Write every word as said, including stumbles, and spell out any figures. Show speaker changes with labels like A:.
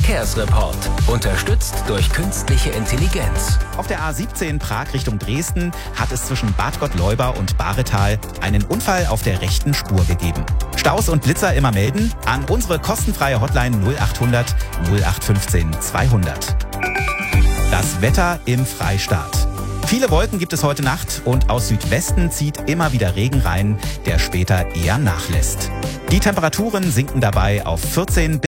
A: Verkehrsreport. Unterstützt durch künstliche Intelligenz.
B: Auf der A siebzehn Prag Richtung Dresden hat es zwischen Bad Gottleuba und Bahretal einen Unfall auf der rechten Spur gegeben. Staus und Blitzer immer melden an unsere kostenfreie Hotline null achthundert null acht fünfzehn zweihundert. Das Wetter im Freistaat. Viele Wolken gibt es heute Nacht und aus Südwesten zieht immer wieder Regen rein, der später eher nachlässt. Die Temperaturen sinken dabei auf vierzehn